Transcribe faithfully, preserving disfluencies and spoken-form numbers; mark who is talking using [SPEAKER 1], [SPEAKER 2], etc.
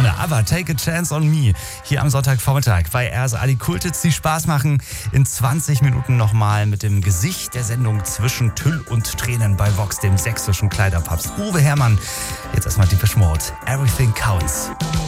[SPEAKER 1] Laune. Aber Take a Chance on Me hier am Sonntagvormittag bei R S A, die Kulthits, die Spaß machen. In zwanzig Minuten nochmal mit dem Gesicht der Sendung zwischen Tüll und Tränen bei Vox, dem sächsischen Kleiderpapst Uwe Herrmann. Jetzt erstmal Depeche Mode. Everything Counts.